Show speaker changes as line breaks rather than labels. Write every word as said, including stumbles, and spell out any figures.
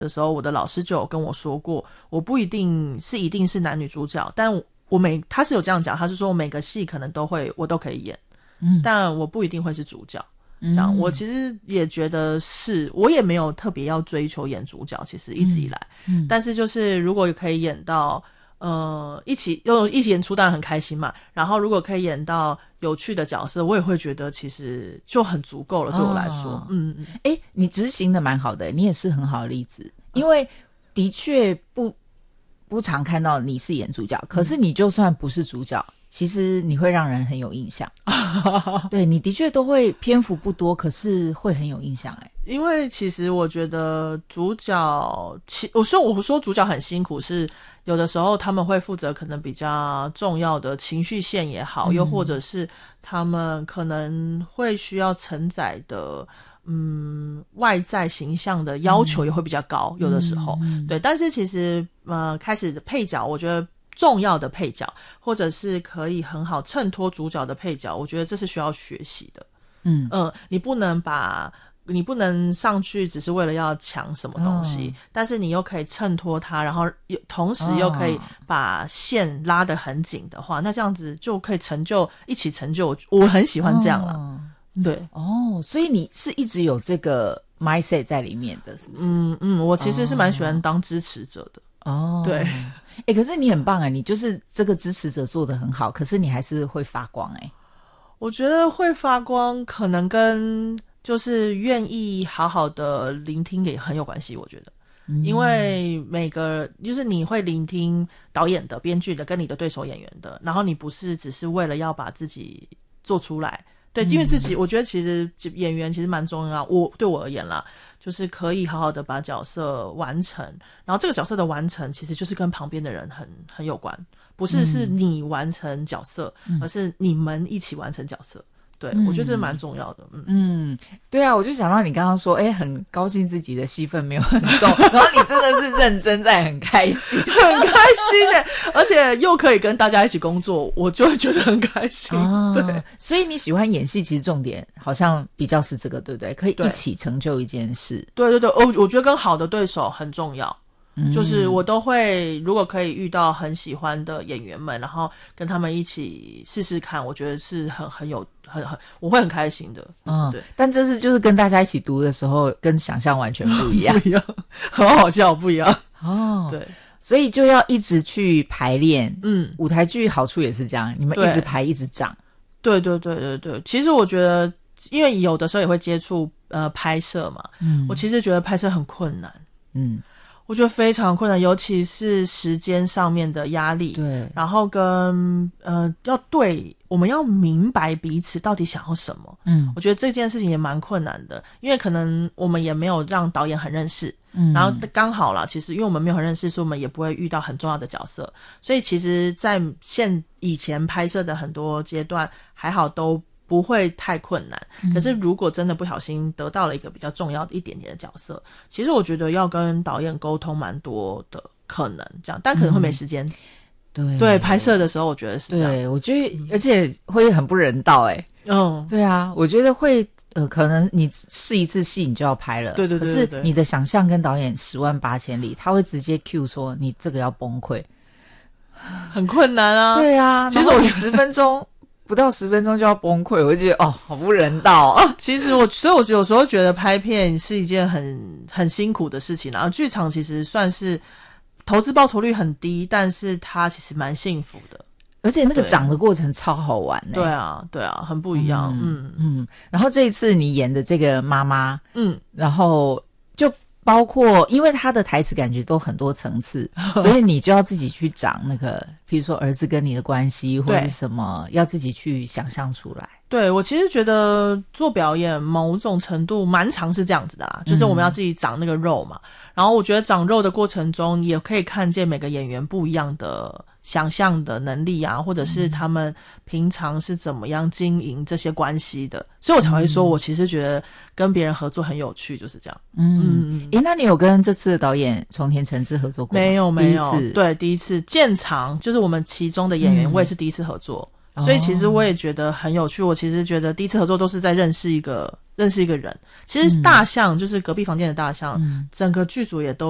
的时候，我的老师就有跟我说过，我不一定是一定是男女主角，但我每他是有这样讲，他是说我每个戏可能都会我都可以演，嗯，但我不一定会是主角。这样，我其实也觉得是，我也没有特别要追求演主角，其实一直以来，嗯嗯、但是就是如果可以演到呃一起又一起演出，当然很开心嘛。然后如果可以演到有趣的角色，我也会觉得其实就很足够了，对我来说。哦、嗯嗯，
哎，你执行的蛮好的，你也是很好的例子，因为的确不不常看到你是演主角，可是你就算不是主角。其实你会让人很有印象对，你的确都会篇幅不多，可是会很有印象欸。
因为其实我觉得主角其我说我说主角很辛苦，是有的时候他们会负责可能比较重要的情绪线也好、嗯、又或者是他们可能会需要承载的嗯外在形象的要求也会比较高、嗯、有的时候、嗯、对。但是其实呃开始配角，我觉得重要的配角或者是可以很好衬托主角的配角，我觉得这是需要学习的。嗯嗯、呃，你不能把你不能上去只是为了要抢什么东西、哦、但是你又可以衬托它，然后同时又可以把线拉得很紧的话、哦、那这样子就可以成就一起成就，我很喜欢这样啦、哦、对
哦，所以你是一直有这个 mindset 在里面的，是不是？
嗯嗯，我其实是蛮喜欢当支持者的。
哦，
对，
欸，可是你很棒啊，你就是这个支持者做得很好，可是你还是会发光欸。
我觉得会发光可能跟就是愿意好好的聆听也很有关系，我觉得、嗯、因为每个就是你会聆听导演的、编剧的跟你的对手演员的，然后你不是只是为了要把自己做出来，对，因为自己、嗯、我觉得其实演员其实蛮重要，我对我而言啦，就是可以好好的把角色完成，然后这个角色的完成其实就是跟旁边的人很很有关，不是是你完成角色、嗯、而是你们一起完成角色。对、嗯、我觉得这蛮重要的。嗯
嗯，对啊，我就想到你刚刚说哎，很高兴自己的戏份没有很重然后你真的是认真在很开心
很开心耶而且又可以跟大家一起工作，我就会觉得很开心、哦、对，
所以你喜欢演戏其实重点好像比较是这个，对不对？可以一起成就一件事。
对对对，我我觉得跟好的对手很重要，就是我都会如果可以遇到很喜欢的演员们，然后跟他们一起试试看，我觉得是很很有很很我会很开心的。
嗯，对。但这是就是跟大家一起读的时候跟想象完全不一样
不一样，很好笑，不一样
哦。对，所以就要一直去排练。嗯，舞台剧好处也是这样，你们一直排一直长。
对对对对对，其实我觉得因为有的时候也会接触呃拍摄嘛，嗯，我其实觉得拍摄很困难。嗯，我觉得非常困难，尤其是时间上面的压力。
对，
然后跟呃，要对我们要明白彼此到底想要什么。嗯，我觉得这件事情也蛮困难的，因为可能我们也没有让导演很认识。嗯，然后刚好啦，其实因为我们没有很认识，所以我们也不会遇到很重要的角色，所以其实在现以前拍摄的很多阶段还好都不会太困难、嗯、可是如果真的不小心得到了一个比较重要的一点点的角色，其实我觉得要跟导演沟通蛮多的可能这样，但可能会没时间、嗯、对对，拍摄的时候我觉得是这样。
对，我觉得而且会很不人道欸。嗯，对啊，我觉得会呃，可能你试一次戏你就要拍了，
对对 对, 对, 对, 对，
可是你的想象跟导演十万八千里，他会直接 cue 说你这个要崩溃，
很困难啊。
对啊，其实我十分钟不到十分钟就要崩溃，我就觉得哦，好不人道啊。
其实我，所以我有时候觉得拍片是一件很很辛苦的事情，然后剧场其实算是投资报酬率很低，但是它其实蛮幸福的。
而且那个长的过程超好玩欸。
对啊对啊，很不一样。嗯
嗯, 嗯然后这一次你演的这个妈妈，嗯，然后就包括因为她的台词感觉都很多层次所以你就要自己去长那个比如说儿子跟你的关系或者是什么，要自己去想象出来。
对，我其实觉得做表演某种程度蛮常是这样子的啦，就是我们要自己长那个肉嘛、嗯、然后我觉得长肉的过程中也可以看见每个演员不一样的想象的能力啊，或者是他们平常是怎么样经营这些关系的，所以我才会说我其实觉得跟别人合作很有趣，就是这样。
嗯嗯，诶，那你有跟这次的导演重田诚志合作过吗？
没有没有，对，第一次建长就是我们其中的演员、嗯、我也是第一次合作，所以其实我也觉得很有趣。我其实觉得第一次合作都是在认识一个认识一个人。其实大象、嗯、就是隔壁房间的大象、嗯、整个剧组也都